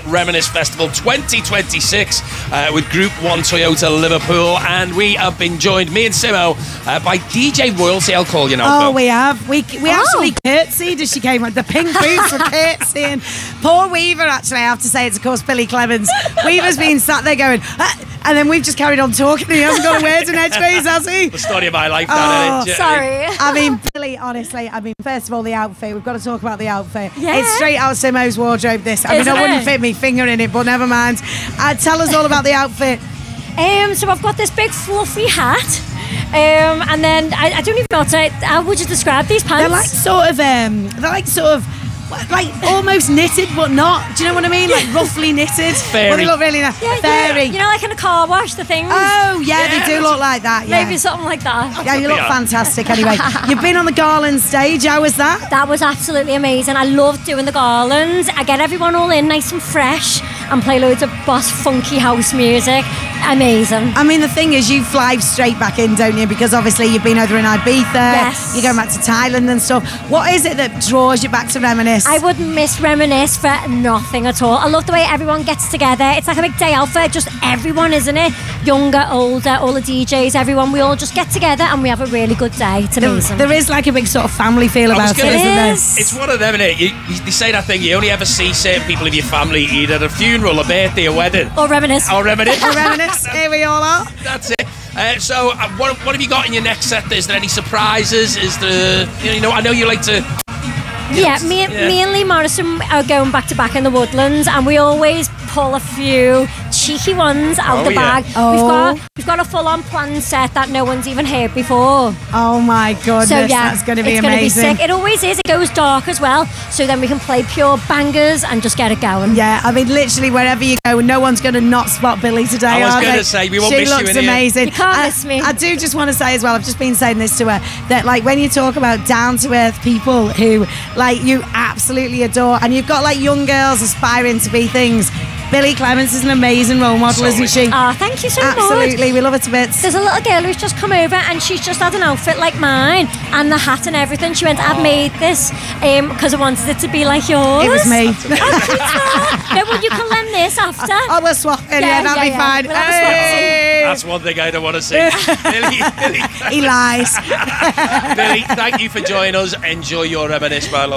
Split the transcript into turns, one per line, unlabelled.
Reminisce Festival 2026 with Group 1 Toyota Liverpool. And we have been joined, me and Simo, by DJ Royalty, I'll call you now.
Oh, we have. We actually curtsied as she came on. The pink boots were curtsying. Poor Weaver, actually, I have to say, it's of course Billy Clemens. Weaver's been sat there going, and then we've just carried on talking. He hasn't got a word in edgeways, has he?
The story of my life, that,
sorry.
I mean, Billy, honestly, first of all, the outfit. We've got to talk about the outfit.
Yeah.
It's straight out of Simo's wardrobe, this. I
Isn't
wouldn't
it?
fit me finger in it, but never mind. Tell us all about the outfit.
So I've got this big fluffy hat. And then I don't even know how would you describe these pants?
They're like almost knitted, but not. Do you know what I mean? Like roughly knitted.
Fairy.
Well, they look really nice. Fairy.
You know, like in a car wash, the things.
Oh, yeah, they do look like that. Yeah.
Maybe something like that.
Yeah, you look fantastic anyway. You've been on the Garland stage. How was that?
That was absolutely amazing. I loved doing the garlands. I get everyone all in nice and fresh and play loads of boss funky house music. Amazing.
I mean, the thing is, you fly straight back in, don't you? Because obviously you've been over in Ibiza.
Yes.
You're going back to Thailand and stuff. What is it that draws you back to Reminisce?
I wouldn't miss Reminisce for nothing at all. I love the way everyone gets together. It's like a big day out for just everyone, isn't it? Younger, older, all the DJs, everyone. We all just get together and we have a really good day. It's amazing.
There is like a big sort of family feel about it, isn't there?
It's one of them, innit? They say that thing, you only ever see certain people in your family either at a funeral, a birthday, a wedding.
Or Reminisce.
Or Reminisce.
Or Reminisce. Here we all are.
That's it. So, what have you got in your next set? Is there any surprises? Is there, I know you like to...
Yeah, me and Lee Morrison are going back to back in the Woodlands, and we always pull a few cheeky ones out the bag.
Oh.
We've got a full-on planned set that no one's even heard before.
Oh my goodness,
So yeah,
that's going to be
it's
amazing.
Gonna be sick. It always is. It goes dark as well, so then we can play pure bangers and just get it going.
Yeah, I mean, literally wherever you go, no one's going to not spot Billy today.
I was
going to
say, we won't miss you in here.
She looks amazing.
You can't miss me.
I do just want to say as well, I've just been saying this to her, that like when you talk about down-to-earth people who like you absolutely adore, and you've got like young girls aspiring to be things, Billy Clemens is an amazing role model, isn't she?
Oh, thank you so much.
Absolutely, we love her to bits.
There's a little girl who's just come over and she's just had an outfit like mine and the hat and everything. She went, I've made this because I wanted it to be like yours.
It was me.
No, well, you can lend this after.
Oh, we'll swap it. Yeah, that'll be fine.
We'll have a swap.
Hey.
That's one thing I don't want to see. Billy,
He lies.
Billy, thank you for joining us. Enjoy your Reminisce, my love.